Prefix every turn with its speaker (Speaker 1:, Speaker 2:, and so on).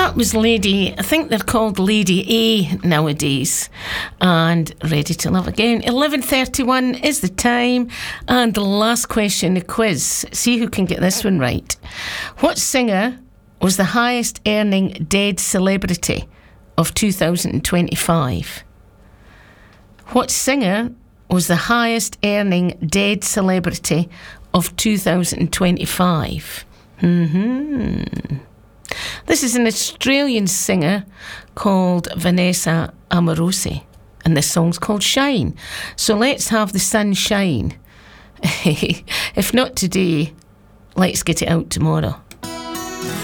Speaker 1: That was Lady, I think they're called Lady A nowadays. And Ready to Love Again. 11:31 is the time. And the last question, the quiz. See who can get this one right. What singer was the highest earning dead celebrity of 2025? What singer was the highest earning dead celebrity of 2025? This is an Australian singer called Vanessa Amorosi, and this song's called Shine. So let's have the sun shine. If not today, let's get it out tomorrow.